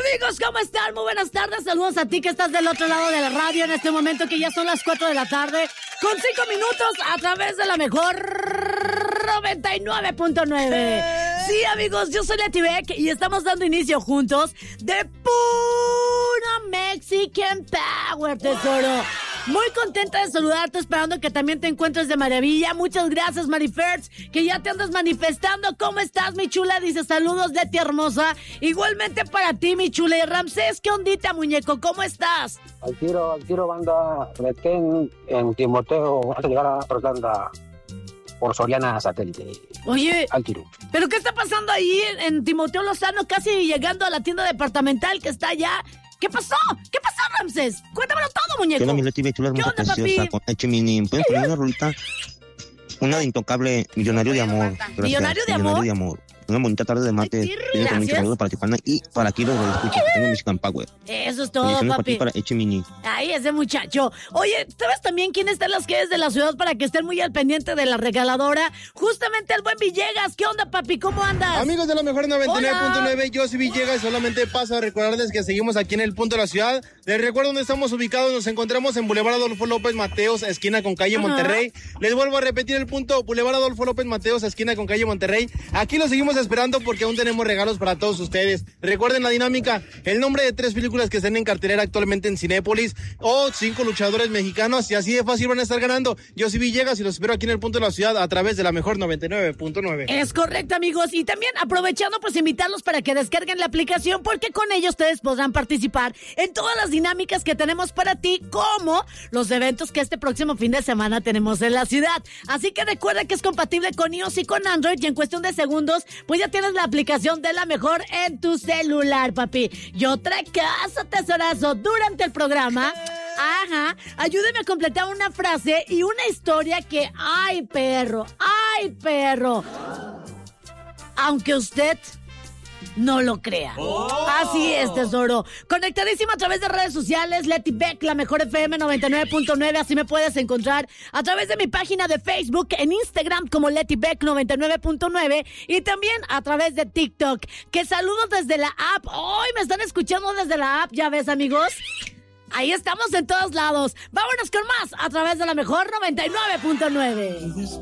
Amigos, ¿cómo están? Muy buenas tardes. Saludos a ti que estás del otro lado de la radio en este momento que ya son las 4 de la tarde con 5 minutos a través de la mejor 99.9. Sí, amigos, yo soy Leti Beck y estamos dando inicio juntos de pura Mexican Power, tesoro. Muy contenta de saludarte, esperando que también te encuentres de maravilla. Muchas gracias, Mariferts, que ya te andas manifestando. ¿Cómo estás, mi chula? Dice, saludos, Leti hermosa. Igualmente para ti, mi chula. Y Ramsés, ¿qué ondita, muñeco? ¿Cómo estás? Al tiro, banda. Me quedé en Timoteo antes de llegar a Orlando por Soriana Satélite. Oye, al tiro. ¿Pero qué está pasando ahí en Timoteo Lozano, casi llegando a la tienda departamental que está allá? ¿Qué pasó? ¿Qué pasó, Ramsés? Cuéntamelo todo, muñeco. ¿Qué onda, mi Leti Beck, chula hermosa, preciosa, con Echemini? ¿Pueden poner una rolita? Una de Intocable, Millonario de Amor. Gracias. ¿Millonario de Amor? De Amor. Una bonita tarde de martes. Tienes mucho saludo para Tijuana y para aquí los que escuchan. Tengo Mexican Power. Eso es todo, papi. Para Echemini. Ay, ese muchacho. Oye, ¿sabes también quién está en las calles de la ciudad para que estén muy al pendiente de la regaladora? Justamente el buen Villegas. ¿Qué onda, papi? ¿Cómo andas? Amigos de la mejor 99.9, yo soy Villegas. Solamente paso a recordarles que seguimos aquí en el punto de la ciudad. Les recuerdo dónde estamos ubicados. Nos encontramos en Boulevard Adolfo López Mateos, esquina con calle Monterrey. Les vuelvo a repetir el punto: Boulevard Adolfo López Mateos, esquina con calle Monterrey. Aquí los seguimos esperando porque aún tenemos regalos para todos ustedes. Recuerden la dinámica: el nombre de 3 películas que estén en cartelera actualmente en Cinépolis o 5 luchadores mexicanos, y así de fácil van a estar ganando. Yo soy Villegas y los espero aquí en el punto de la ciudad a través de la mejor 99.9. Es correcto, amigos, y también aprovechando pues invitarlos para que descarguen la aplicación, porque con ello ustedes podrán participar en todas las dinámicas que tenemos para ti, como los eventos que este próximo fin de semana tenemos en la ciudad. Así que recuerda que es compatible con iOS y con Android, y en cuestión de segundos pues ya tienes la aplicación de la mejor en tu celular, papi. Y otra cosa, tesorazo, durante el programa, ayúdeme a completar una frase y una historia que, ay perro, aunque usted no lo crea. Así es, tesoro. Conectadísimo a través de redes sociales, Leti Beck, la mejor FM 99.9. Así me puedes encontrar a través de mi página de Facebook, en Instagram como Leti Beck 99.9, y también a través de TikTok. Que saludos desde la app. Hoy me están escuchando desde la app, ya ves, amigos. Ahí estamos en todos lados. Vámonos con más a través de la mejor 99.9.